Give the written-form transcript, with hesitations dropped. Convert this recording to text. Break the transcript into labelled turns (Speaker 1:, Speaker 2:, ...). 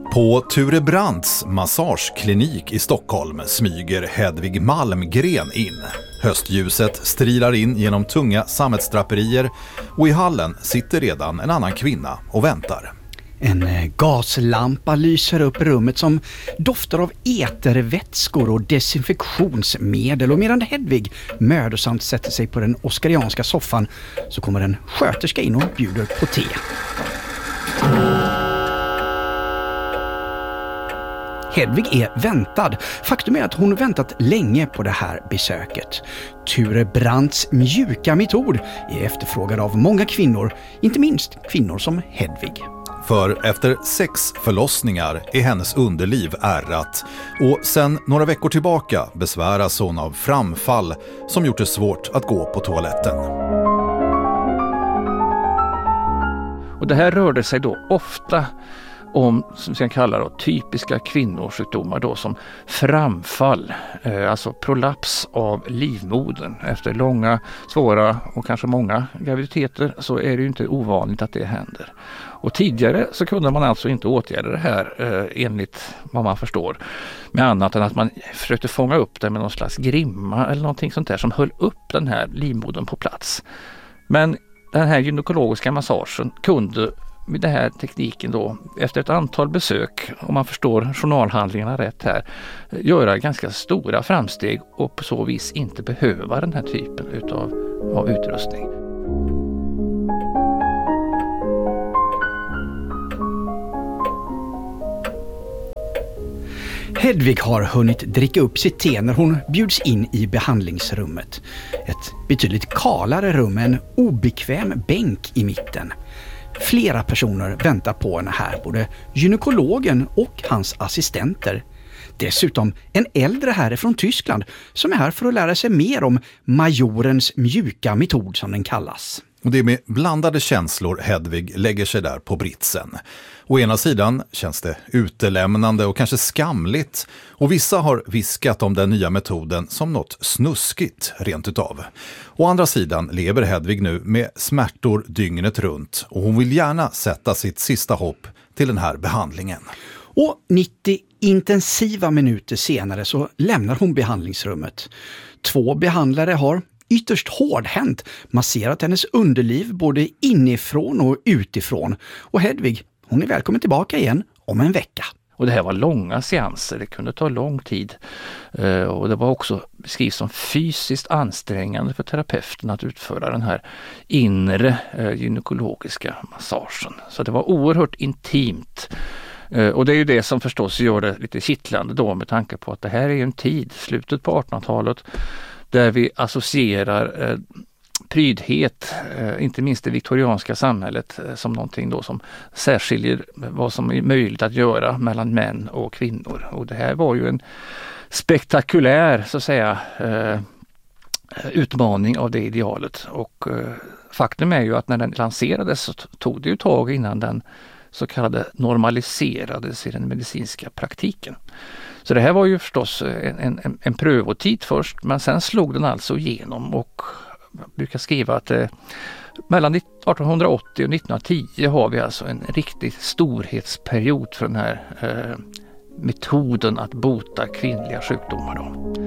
Speaker 1: På Ture Brandts massageklinik i Stockholm smyger Hedvig Malmgren in. Höstljuset strilar in genom tunga sammetsdraperier och i hallen sitter redan en annan kvinna och väntar.
Speaker 2: En gaslampa lyser upp rummet som doftar av etervätskor och desinfektionsmedel, och medan Hedvig mödosamt sätter sig på den oskarianska soffan så kommer en sköterska in och bjuder på te. Hedvig är väntad. Faktum är att hon väntat länge på det här besöket. Ture Brandts mjuka metod är efterfrågad av många kvinnor, inte minst kvinnor som Hedvig.
Speaker 1: För efter 6 förlossningar är hennes underliv ärrat och sen några veckor tillbaka besväras hon av framfall som gjort det svårt att gå på toaletten.
Speaker 3: Och det här rörde sig då ofta om, som vi kallar då, typiska kvinnosjukdomar då, som framfall, alltså prolaps av livmodern. Efter långa, svåra och kanske många graviditeter så är det ju inte ovanligt att det händer. Och tidigare så kunde man alltså inte åtgärda det här enligt vad man förstår, med annat än att man försökte fånga upp det med någon slags grimma eller någonting sånt där som höll upp den här livmodern på plats. Men den här gynekologiska massagen kunde med den här tekniken då, efter ett antal besök, om man förstår journalhandlingarna rätt här, göra ganska stora framsteg och på så vis inte behöva den här typen av utrustning.
Speaker 2: Hedvig har hunnit dricka upp sitt te när hon bjuds in i behandlingsrummet. Ett betydligt kalare rum med en obekväm bänk i mitten. Flera personer väntar på henne här, både gynekologen och hans assistenter. Dessutom en äldre herre från Tyskland som är här för att lära sig mer om majorens mjuka metod som den kallas.
Speaker 1: Och det är med blandade känslor Hedvig lägger sig där på britsen. Å ena sidan känns det utelämnande och kanske skamligt, och vissa har viskat om den nya metoden som något snuskigt rent utav. Å andra sidan lever Hedvig nu med smärtor dygnet runt och hon vill gärna sätta sitt sista hopp till den här behandlingen.
Speaker 2: Och 90 intensiva minuter senare så lämnar hon behandlingsrummet. 2 behandlare har ytterst hårdhänt masserat hennes underliv både inifrån och utifrån. Och Hedvig, hon är välkommen tillbaka igen om en vecka.
Speaker 3: Och det här var långa seanser, det kunde ta lång tid. Och det var också beskrivs som fysiskt ansträngande för terapeuten att utföra den här inre gynekologiska massagen. Så det var oerhört intimt. Och det är ju det som förstås gör det lite kittlande då, med tanke på att det här är ju en tid, slutet på 1800-talet, där vi associerar prydhet, inte minst det viktorianska samhället, som någonting då som särskiljer vad som är möjligt att göra mellan män och kvinnor. Och det här var ju en spektakulär, så att säga, utmaning av det idealet. Och faktum är ju att när den lanserades så tog det ju tag innan den så kallade normaliserades i den medicinska praktiken. Så det här var ju förstås en prövotid först, men sen slog den alltså igenom, och jag brukar skriva att mellan 1880 och 1910 har vi alltså en riktig storhetsperiod för den här metoden att bota kvinnliga sjukdomar då.